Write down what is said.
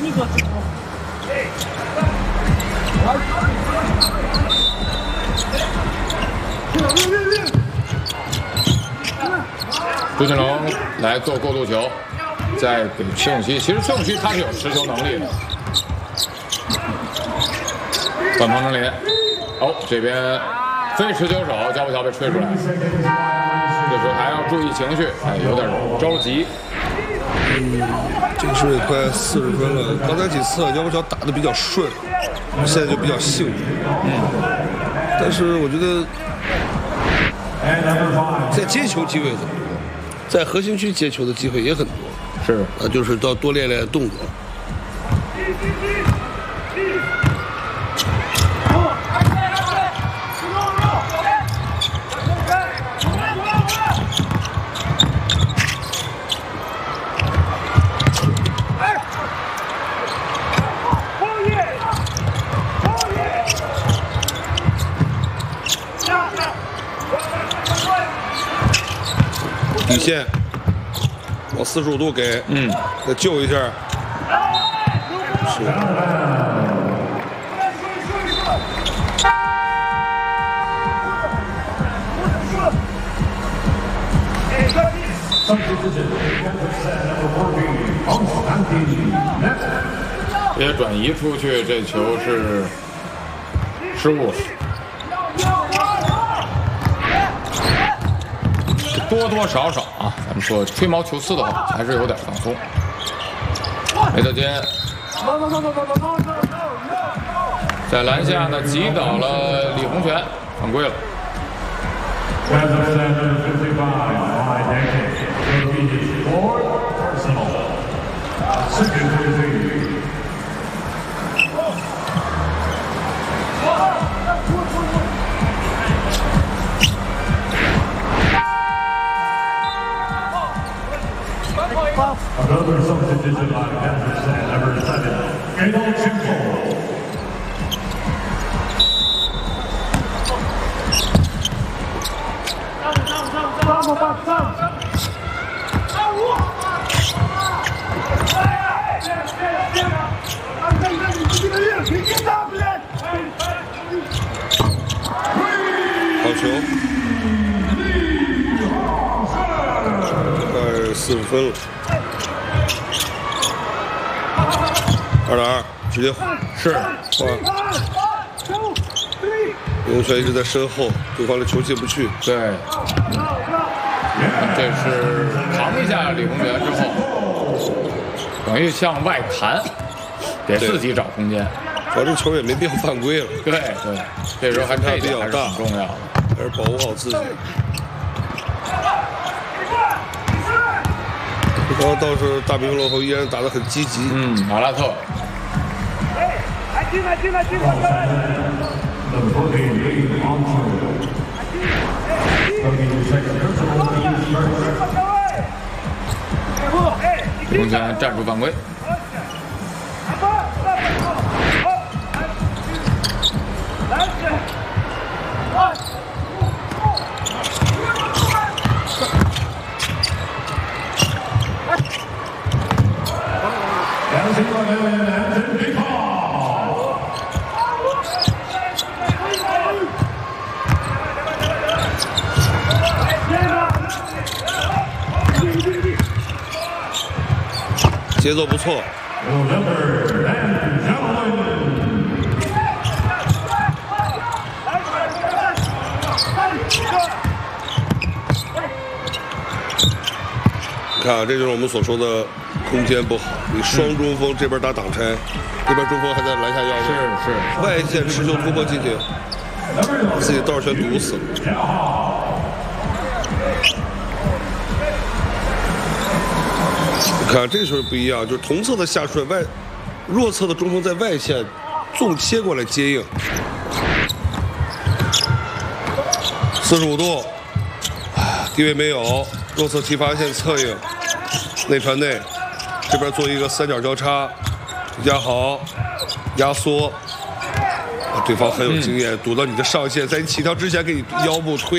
朱俊龙来做过渡球，再给崔永熙。其实崔永熙他是有持球能力的。换彭程林，哦，这边非持球手脚步条被吹出来，这时候还要注意情绪，哎，有点着急。 这个时候也快40分了，刚才几次脚步条打得比较顺，现在就比较幸运。但是我觉得在接球机会很多，在核心区接球的机会也很多。 是， 就是要多练练动作。底线往45度给，再救一下。是。 别转移出去，这球是失误。多多少少啊，咱们说吹毛求疵的话，还是有点放松。梅德坚在篮下呢击倒了李洪权，犯规了。 Another substitution by Anderson, number 7, Gaynor Chimple. 好球，45分了，2-2，直接是换。李洪权一直在身后，对方的球进不去。 对，这是扛一下李洪权之后，等于向外弹，给自己找空间。 主要这球也没必要犯规了。 对对，这时候还这一点还是很重要的， 还是保护好自己。然后倒是大比分落后，依然打得很积极。 马拉特。李洪权战术犯规。 节奏不错。你看啊，这就是我们所说的空间不好。你双中锋这边打挡拆，这边中锋还在篮下要位， 是外线持球突破进去，自己道全堵死了。你看这个时候不一样，就是同侧的下顺，弱侧的中锋在外线纵切过来接应。45度，低位没有，弱侧提罚线侧应，内传内，这边做一个三角交叉，压好，压缩，对方很有经验，堵到你的上线，在你起跳之前给你腰部推。